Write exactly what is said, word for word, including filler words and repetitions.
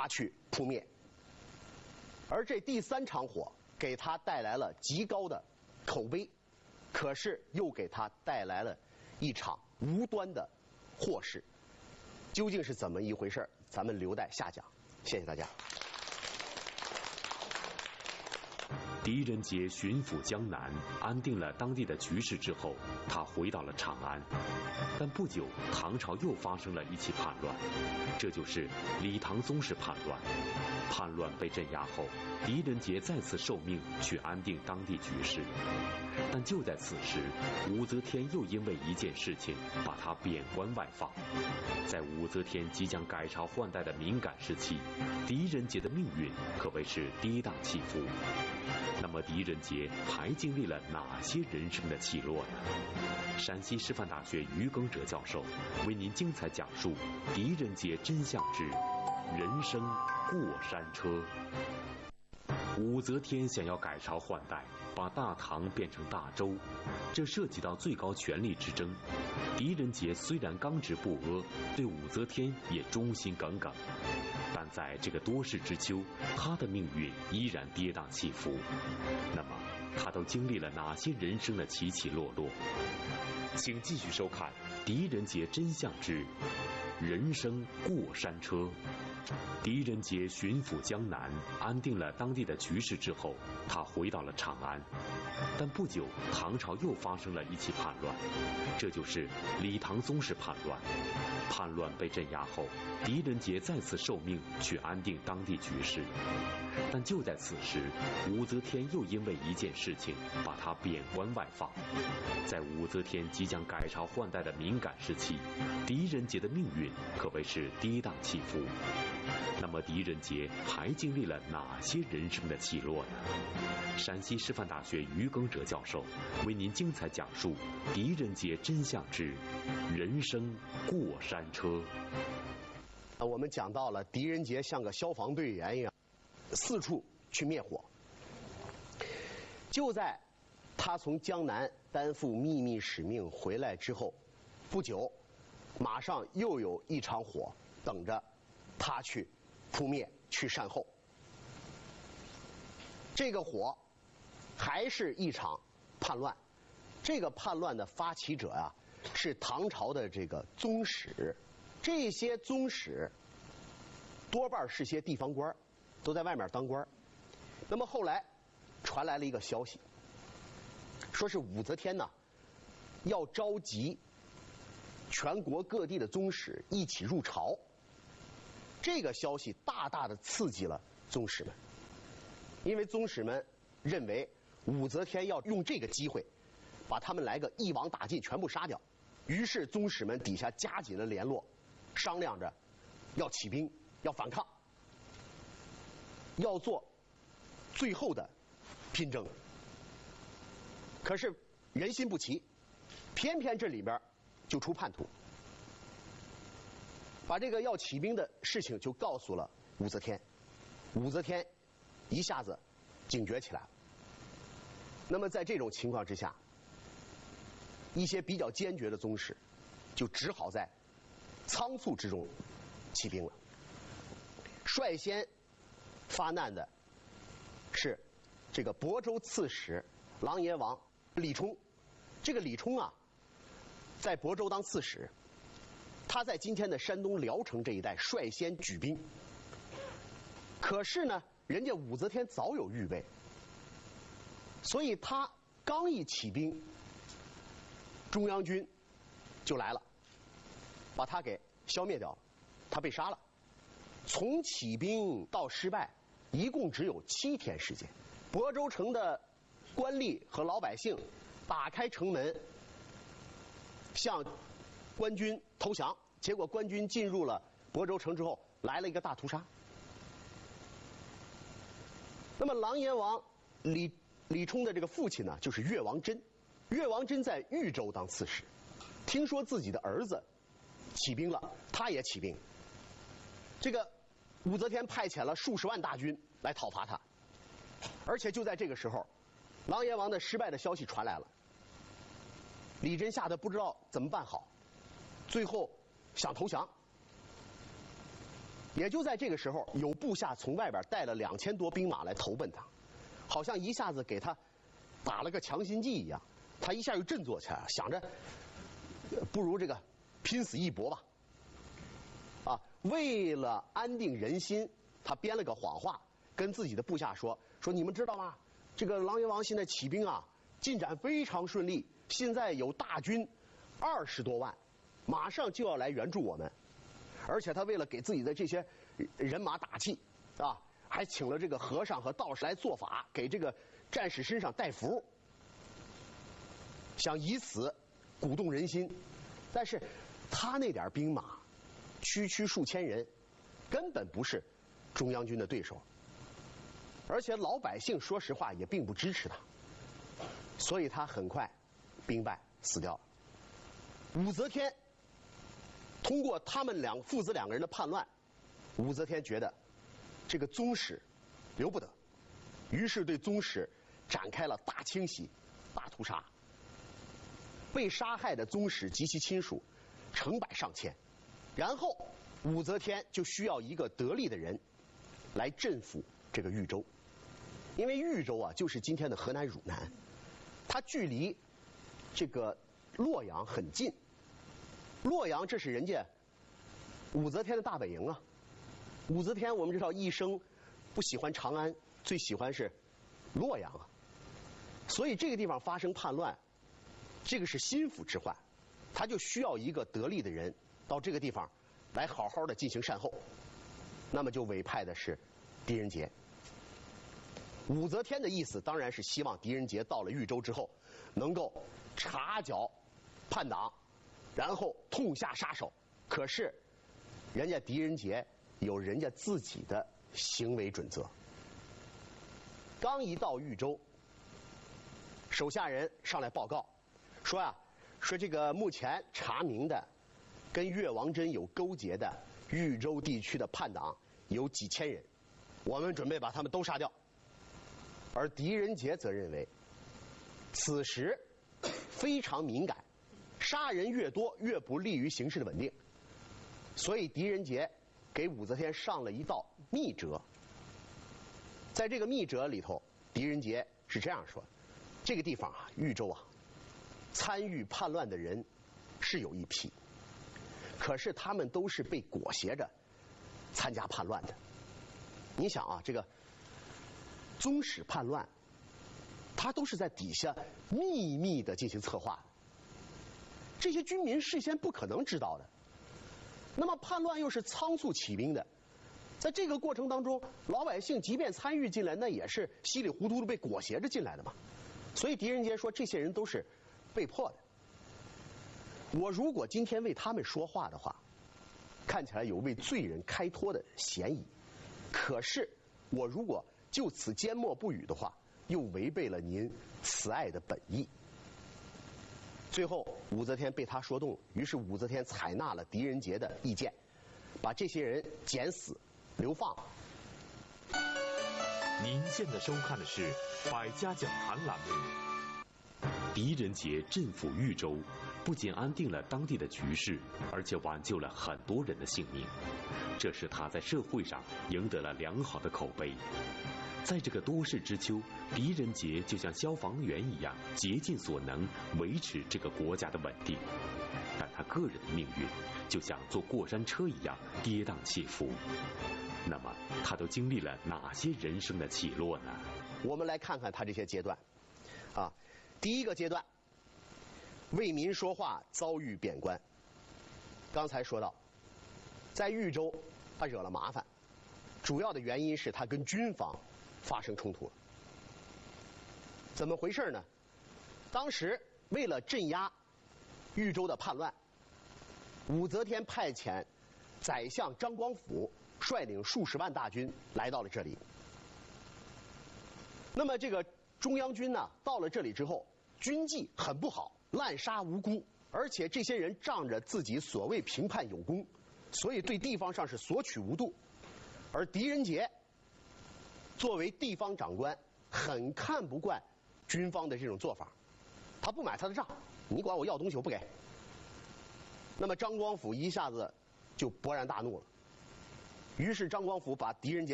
他去扑灭。而这第三场火给他带来了极高的口碑，可是又给他带来了一场无端的祸事。究竟是怎么一回事？咱们留待下讲。谢谢大家。 狄仁杰巡抚江南，安定了当地的局势之后，他回到了长安。但不久，唐朝又发生了一起叛乱，这就是李唐宗室叛乱。叛乱被镇压后，狄仁杰再次受命去安定当地局势。但就在此时，武则天又因为一件事情把他贬官外放。在武则天即将改朝换代的敏感时期，狄仁杰的命运可谓是跌宕起伏。那么狄仁杰还经历了哪些人生的起落呢？陕西师范大学于耕哲教授为您精彩讲述狄仁杰真相之人生过山车。武则天想要改朝换代，把大唐变成大周，这涉及到最高权力之争。狄仁杰虽然刚直不阿，对武则天也忠心耿耿，但在这个多事之秋，他的命运依然跌宕起伏。那么他都经历了哪些人生的起起落落？请继续收看《狄仁杰真相之人生过山车》。狄仁杰巡抚江南，安定了当地的局势之后，他回到了长安。但不久，唐朝又发生了一起叛乱，这就是李唐宗室叛乱。叛乱被镇压后，狄仁杰再次受命去安定当地局势。但就在此时，武则天又因为一件事情把他贬官外放。在武则天即将改朝换代的敏感时期，狄仁杰的命运可谓是跌宕起伏。那么狄仁杰还经历了哪些人生的起落呢？陕西师范大学于耕哲教授为您精彩讲述狄仁杰真相之人生过山车。 我们讲到了狄仁杰像个消防队员一样，四处去灭火。就在他从江南担负秘密使命回来之后，不久，马上又有一场火等着他去扑灭、去善后。这个火还是一场叛乱。这个叛乱的发起者啊，是唐朝的这个宗室。这些宗室多半是些地方官，都在外面当官。那么后来传来了一个消息，说是武则天呢要召集全国各地的宗室一起入朝。这个消息大大的刺激了宗室们，因为宗室们认为武则天要用这个机会把他们来个一网打尽，全部杀掉。于是宗室们底下加紧了联络，商量着要起兵，要反抗，要做最后的拼争。可是人心不齐，偏偏这里边就出叛徒，把这个要起兵的事情就告诉了武则天。武则天一下子警觉起来了。那么在这种情况之下，一些比较坚决的宗室就只好在仓促之中起兵了。率先发难的是这个亳州刺史琅琊王李冲。这个李冲啊，在亳州当刺史，他在今天的山东聊城这一带率先举兵。可是呢，人家武则天早有预备，所以他刚一起兵，中央军就来了，把他给消灭掉了，他被杀了。从起兵到失败，一共只有七天时间。亳州城的官吏和老百姓打开城门，向官军投降。结果官军进入了亳州城之后，来了一个大屠杀。那么琅琊王李李冲的这个父亲呢，就是越王真。越王真在豫州当刺史，听说自己的儿子起兵了，他也起兵。这个武则天派遣了数十万大军来讨伐他，而且就在这个时候，琅琊王的失败的消息传来了。李真吓得不知道怎么办好，最后想投降。 也就在这个时候，有部下从外边带了两千多兵马来投奔他，好像一下子给他打了个强心剂一样，他一下又振作起来了，想着不如这个拼死一搏吧。啊，为了安定人心，他编了个谎话，跟自己的部下说：“说你们知道吗？这个琅琊王现在起兵啊，进展非常顺利，现在有大军二十多万，马上就要来援助我们。”而且他为了给自己的这些人马打气，啊，还请了这个和尚和道士来做法，给这个战士身上带符，想以此鼓动人心。但是他那点兵马，区区数千人，根本不是中央军的对手。而且老百姓说实话也并不支持他，所以他很快兵败死掉了。武则天通过他们两父子两个人的叛乱，武则天觉得这个宗室留不得，于是对宗室展开了大清洗、大屠杀。被杀害的宗室及其亲属成百上千，然后武则天就需要一个得力的人来镇抚这个豫州，因为豫州啊就是今天的河南汝南，它距离这个洛阳很近。洛阳这是人家武则天的大本营啊。武则天我们知道一生不喜欢长安，最喜欢是洛阳啊。所以这个地方发生叛乱，这个是心腹之患，他就需要一个得力的人到这个地方来好好的进行善后。那么就委派的是狄仁杰。武则天的意思当然是希望狄仁杰到了豫州之后能够查剿叛党，然后痛下杀手。可是人家狄仁杰有人家自己的行为准则。刚一到豫州，手下人上来报告说啊，说这个目前查明的跟岳王贞有勾结的豫州地区的叛党有几千人，我们准备把他们都杀掉。而狄仁杰则认为此时非常敏感，杀人越多越不利于形势的稳定，所以狄仁杰给武则天上了一道密折。在这个密折里头，狄仁杰是这样说：这个地方啊，豫州啊，参与叛乱的人是有一批，可是他们都是被裹挟着参加叛乱的。你想啊，这个宗室叛乱，他都是在底下秘密的进行策划的，这些军民事先不可能知道的。那么叛乱又是仓促起兵的，在这个过程当中，老百姓即便参与进来，那也是稀里糊涂的被裹挟着进来的嘛。所以狄仁杰说，这些人都是被迫的。我如果今天为他们说话的话，看起来有为罪人开脱的嫌疑，可是我如果就此缄默不语的话，又违背了您慈爱的本意。最后武则天被他说动，于是武则天采纳了狄仁杰的意见，把这些人剪死流放。 您现在收看的是《百家讲坛》栏目。狄仁杰镇抚豫州，不仅安定了当地的局势，而且挽救了很多人的性命，这使他在社会上赢得了良好的口碑。在这个多事之秋，狄仁杰就像消防员一样，竭尽所能维持这个国家的稳定。但他个人的命运就像坐过山车一样跌宕起伏。那么他都经历了哪些人生的起落呢？ 我们来看看他这些阶段。啊，第一个阶段，为民说话遭遇贬官。刚才说到，在豫州他惹了麻烦，主要的原因是他跟军方发生冲突了。怎么回事呢？当时为了镇压豫州的叛乱，武则天派遣宰相张光辅率领数十万大军来到了这里。那么这个中央军呢，到了这里之后，军纪很不好，滥杀无辜，而且这些人仗着自己所谓平叛有功，所以对地方上是索取无度。而狄仁杰作为地方长官，很看不惯军方的这种做法，他不买他的账，你管我要东西我不给。那么张光辅一下子就勃然大怒了， 于是张光辅把狄仁杰